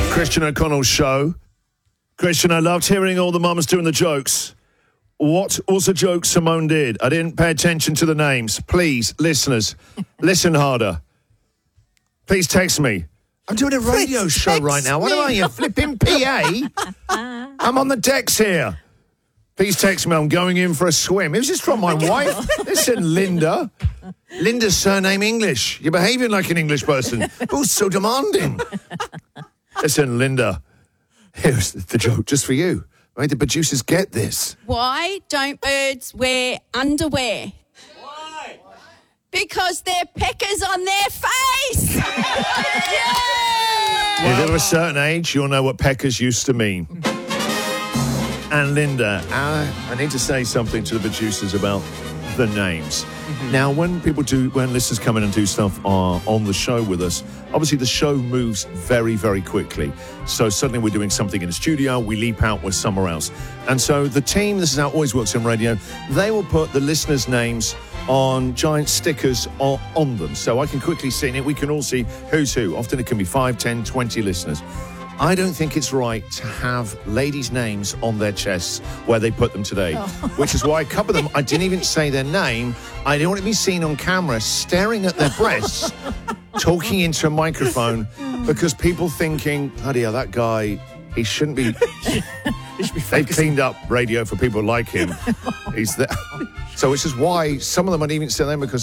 Christian O'Connell's show. Christian, I loved hearing all the mums doing the jokes. What was the joke Simone did? I didn't pay attention to the names. Please, listeners, listen harder. Please text me. I'm doing a radio show right now. What am I, a flipping PA? I'm on the decks here. Please text me. I'm going in for a swim. It was just from my wife. Listen, Linda. Linda's surname English. You're behaving like an English person. Who's so demanding? Listen, Linda. Here's the joke just for you. Right, the producers get this. Why don't birds wear underwear? Why? Because they're peckers on their face. If you're of a certain age, you'll know what peckers used to mean. And Linda, I need to say something to the producers about the names. Now, when listeners come in and do stuff on the show with us, obviously the show moves very, very quickly. So suddenly we're doing something in the studio, we leap out, we're somewhere else. And so the team, this is how it always works in radio, they will put the listeners' names on giant stickers on them. So I can quickly see it. We can all see who's who. Often it can be 5, 10, 20 listeners. I don't think it's right to have ladies' names on their chests where they put them today, which is why a couple of them, I didn't even say their name. I didn't want to be seen on camera staring at their breasts, talking into a microphone, because people thinking, bloody hell, that guy, he shouldn't be... They've cleaned up radio for people like him. He's there. So which is why some of them I didn't even say their name, because